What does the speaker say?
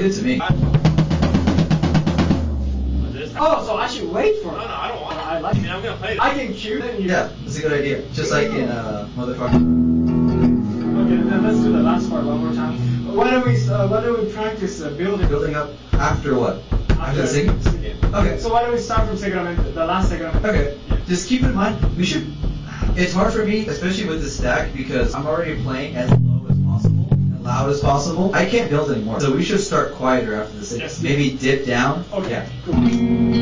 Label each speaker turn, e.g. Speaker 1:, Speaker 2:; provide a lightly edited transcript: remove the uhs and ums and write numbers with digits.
Speaker 1: good to me.
Speaker 2: Oh, so I should wait for it.
Speaker 3: No, I don't want it.
Speaker 2: I like it.
Speaker 3: I'm gonna play it.
Speaker 2: I can cue then you.
Speaker 1: Yeah, that's a good idea. Just like in motherfucker.
Speaker 2: Okay, then let's do the last part one more time. Why don't we practice building?
Speaker 1: Building up after what? After the singing? Okay.
Speaker 2: So why don't we start from Segramento, the last Segramento?
Speaker 1: Okay. Just keep in mind, we should. It's hard for me, especially with the stack, because I'm already playing as low as possible and loud as possible. I can't build anymore, so we should start quieter after the singing.
Speaker 2: Yes.
Speaker 1: Maybe dip down.
Speaker 2: Okay.
Speaker 1: Yeah.
Speaker 2: Cool.